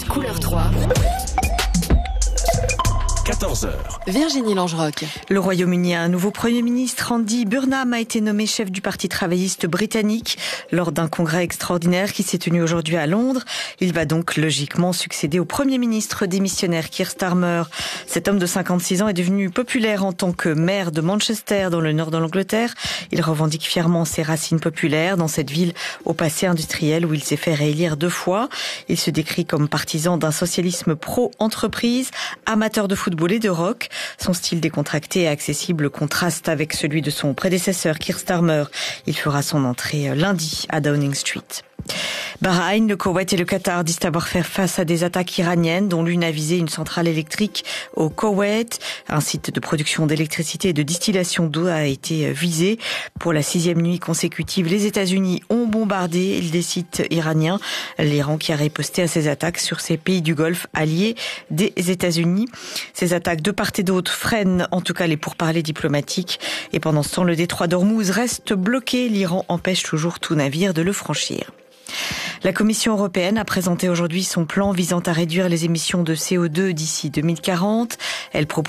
Couleur 3. 14h. Virginie Langeroc. Le Royaume-Uni a un nouveau Premier ministre. Andy Burnham a été nommé chef du Parti travailliste britannique lors d'un congrès extraordinaire qui s'est tenu aujourd'hui à Londres. Il va donc logiquement succéder au Premier ministre démissionnaire Keir Starmer. Cet homme de 56 ans est devenu populaire en tant que maire de Manchester dans le nord de l'Angleterre. Il revendique fièrement ses racines populaires dans cette ville au passé industriel où il s'est fait réélire 2 fois. Il se décrit comme partisan d'un socialisme pro-entreprise, amateur de football et de rock. Son style décontracté et accessible contraste avec celui de son prédécesseur Keir Starmer. Il fera son entrée lundi à Downing Street. Bahreïn, le Koweït et le Qatar disent avoir fait face à des attaques iraniennes dont l'une a visé une centrale électrique au Koweït. Un site de production d'électricité et de distillation d'eau a été visé. Pour la 6e nuit consécutive, les États-Unis ont bombardé des sites iraniens. L'Iran qui a riposté à ces attaques sur ces pays du Golfe alliés des États-Unis. Ces attaques de part et d'autre freinent en tout cas les pourparlers diplomatiques. Et pendant ce temps, le détroit d'Ormuz reste bloqué. L'Iran empêche toujours tout navire de le franchir. La Commission européenne a présenté aujourd'hui son plan visant à réduire les émissions de CO2 d'ici 2040. Elle propose